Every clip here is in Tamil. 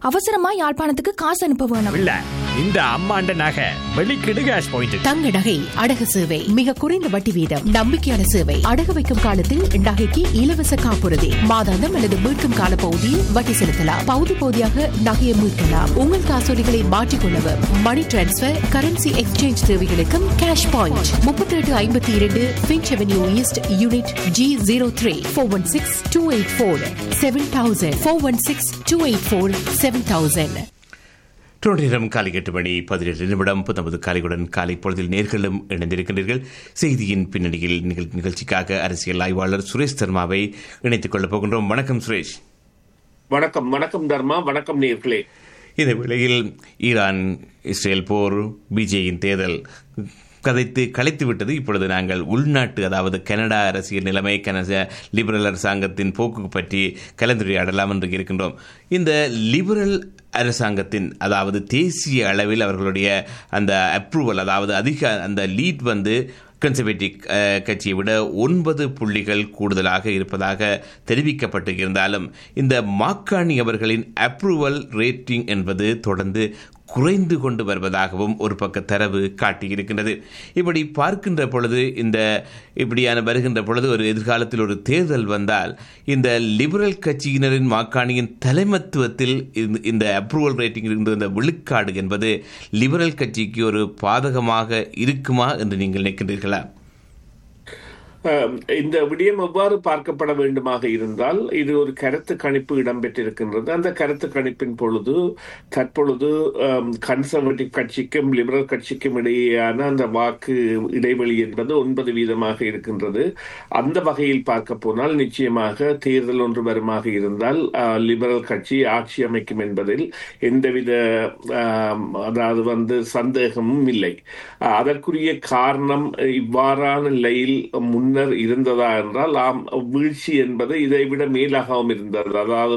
அவசரமா யாழ்ப்பாணத்துக்கு காசு அனுப்ப வேணும். இல்ல இந்த அம்மாண்ட நகை வெளிக்கிடு கேஷ் பாயிண்ட். தங்க நகை அடகு சேவை மிக குறைந்த வட்டி வீதம், நம்பிக்கையான சேவை. அடகு வைக்கும் காலத்தில் நகைக்கு இலவச காப்புறுதி, மாதாந்தம் அல்லது மீட்கும் கால பகுதியில் வட்டி செலுத்தலாம். பகுதி பகுதியாக நகையை மீட்கலாம். உங்கள் காசோலைகளை மாற்றிக்கொள்ளவும், மணி டிரான்ஸ்பர், கரன்சி எக்ஸ்சேஞ்ச் தேவைகளுக்கும் cash point. 3852 pinch avenue east, unit G03. 416-284-7000. 416-284-7000. நேரம் காலை 8 மணி 18 நிமிடம். புத்தமது காலையுடன் காலை பொழுதில் நேர்களும் இணைந்திருக்கின்றீர்கள். செய்தியின் பின்னணியில் நிகழ்ச்சிக்காக அரசியல் ஆய்வாளர் சுரேஷ் தர்மாவை இணைத்துக் கொள்ளப் போகின்றோம். வணக்கம் சுரேஷ். வணக்கம். வணக்கம் தர்மா. வணக்கம் நேர்களே. இந்த வேளையில் ஈரான் இஸ்ரேல் போர், பிஜேயின் தேர்தல் கலைத்து விட்டது. இப்பொழுது நாங்கள் உள்நாட்டு, அதாவது கனடா அரசியல் நிலைமை, கனடா லிபரல் அரசாங்கத்தின் போக்கு பற்றி கலந்துரையாடலாம் என்று இருக்கின்றோம். இந்த லிபரல் அரசாங்கத்தின், அதாவது தேசிய அளவில் அவர்களுடைய அந்த அப்ரூவல், அதாவது அதிக அந்த லீட் கன்சர்வேட்டிவ் கட்சியை விட 9 புள்ளிகள் கூடுதலாக இருப்பதாக தெரிவிக்கப்பட்டு இருந்தாலும் இந்த மாக்காணி அவர்களின் அப்ரூவல் ரேட்டிங் என்பது தொடர்ந்து குறைந்து கொண்டு வருவதாகவும் ஒரு பக்க தரவு காட்டியிருக்கின்றது. இப்படி பார்க்கின்ற பொழுது, வருகின்ற பொழுது, ஒரு எதிர்காலத்தில் ஒரு தேர்தல் வந்தால் இந்த லிபரல் கட்சியினரின் மாக்காணியின் தலைமத்துவத்தில் இந்த அப்ரூவல் ரேட்டிங் இருந்த இந்த விழுக்காடு என்பது லிபரல் கட்சிக்கு ஒரு பாதகமாக இருக்குமா என்று நீங்கள் நினைக்கின்றீர்களா? இந்த விடயம் எவ்வாறு பார்க்கப்பட வேண்டுமாக இருந்தால், இது ஒரு கருத்து கணிப்பு இடம்பெற்றிருக்கின்றது. அந்த கருத்து கணிப்பின் பொழுது தற்பொழுது கன்சர்வேட்டிவ் கட்சிக்கும் லிபரல் கட்சிக்கும் இடையேயான அந்த வாக்கு இடைவெளி என்பது 9% இருக்கின்றது. அந்த வகையில் பார்க்க போனால் நிச்சயமாக தேர்தல் ஒன்று வருமாக இருந்தால் லிபரல் கட்சி ஆட்சி அமைக்கும் என்பதில் எந்தவித சந்தேகமும் இல்லை. அதற்குரிய காரணம் இவ்வாறான நிலையில் முன்னர் இருந்ததா என்றால் வீழ்ச்சி என்பது இதைவிட மேலாகவும் இருந்தது. அதாவது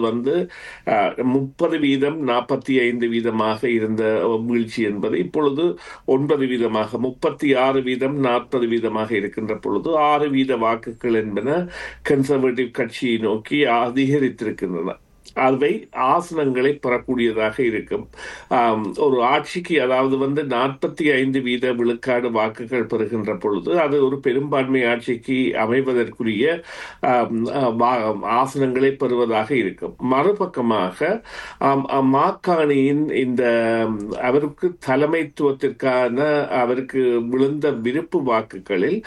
30% 45% இருந்த வீழ்ச்சி என்பது இப்பொழுது 9%, 36% 40% இருக்கின்ற பொழுது 6% வாக்குகள் என்பன கன்சர்வேட்டிவ் கட்சியை நோக்கி அதிகரித்திருக்கின்றன. அவை ஆசனங்களை பெறக்கூடியதாக இருக்கும். ஒரு ஆட்சிக்கு, அதாவது 45% விழுக்காடு வாக்குகள் பெறுகின்ற பொழுது அது ஒரு பெரும்பான்மை ஆட்சிக்கு அமைவதற்குரிய ஆசனங்களை பெறுவதாக இருக்கும். மறுபக்கமாக மாக்காணியின் இந்த அவருக்கு தலைமைத்துவத்திற்கான அவருக்கு விழுந்த விருப்பு வாக்குகளில்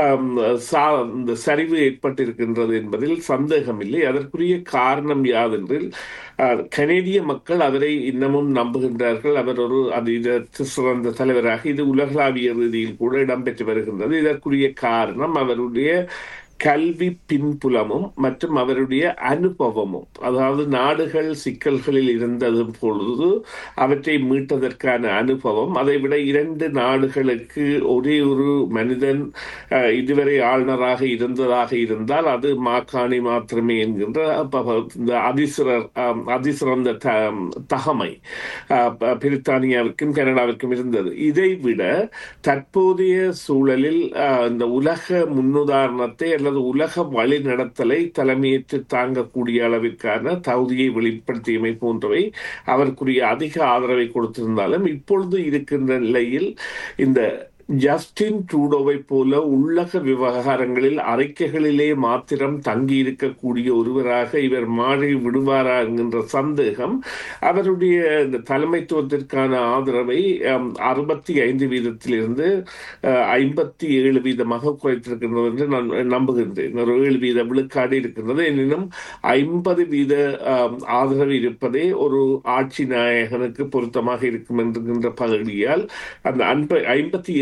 சரிவு ஏற்பட்டிருக்கின்றது என்பதில் சந்தேகமில்லை. அதற்குரிய காரணம் யாதென்று கனேடிய மக்கள் அவரை இன்னமும் நம்புகின்றார்கள். அவர் ஒரு சிறந்த தலைவராக இது உலகளாவிய ரீதியில் கூட இடம்பெற்று வருகின்றது. இதற்குரிய காரணம் அவருடைய கல்வி பின்புலமும் மற்றும் அவருடைய அனுபவமும். அதாவது நாடுகள் சிக்கல்களில் இருந்தது பொழுது அவற்றை மீட்டதற்கான அனுபவம். அதைவிட 2 நாடுகளுக்கு ஒரே ஒரு மனிதன் இதுவரை ஆளுநராக இருந்ததாக இருந்தால் அது மாக்காணி மாத்திரமே என்கின்ற அதிசிறந்த தகமை பிரித்தானியாவிற்கும் கனடாவிற்கும் இருந்தது. இதைவிட தற்போதைய சூழலில் இந்த உலக முன்னுதாரணத்தை அல்லது உலக வழிநடத்தலை தலைமையேற்று தாங்கக்கூடிய அளவிற்கான தகுதியை வெளிப்படுத்தியமை போன்றவை அவருக்குரிய அதிக ஆதரவை கொடுத்திருந்தாலும் இப்பொழுது இருக்கின்ற நிலையில் இந்த ஜஸ்டின் ட்ரூடோவை போல உள்ளக விவகாரங்களில் அறிக்கைகளிலே மாத்திரம் தங்கி இருக்கக்கூடிய ஒருவராக இவர் மாறி விடுவாரா என்கின்ற சந்தேகம் அவருடைய இந்த தலைமைத்துவத்திற்கான ஆதரவை 65% 57% குறைத்திருக்கின்றது என்று நான் நம்புகின்றேன். ஒரு 7% விழுக்காடு இருக்கின்றது. எனினும் 50% ஆதரவு இருப்பதே ஒரு ஆட்சி நாயகனுக்கு பொருத்தமாக இருக்கும் என்கின்ற பகுதியால் அந்த 57